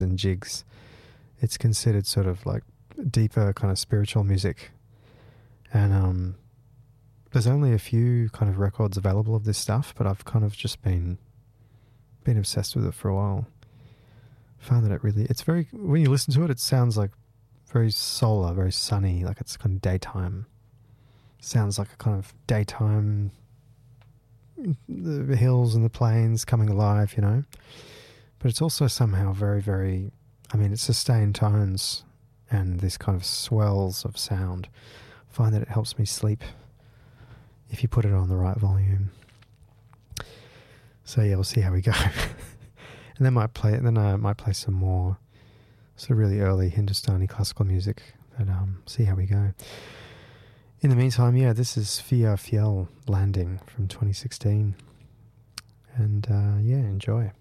and jigs. It's considered sort of like deeper kind of spiritual music. And there's only a few kind of records available of this stuff, but I've kind of just been obsessed with it for a while. Found that it's very, when you listen to it, it sounds like very solar, very sunny, like it's kind of daytime. Sounds like a kind of daytime, the hills and the plains coming alive, you know. But it's also somehow very, very, I mean, it's sustained tones and this kind of swells of sound. I find that it helps me sleep if you put it on the right volume. So yeah, we'll see how we go. And then I might play some more sort of really early Hindustani classical music, but see how we go. In the meantime, yeah, this is Fia Fiel Landing from 2016. And yeah, enjoy.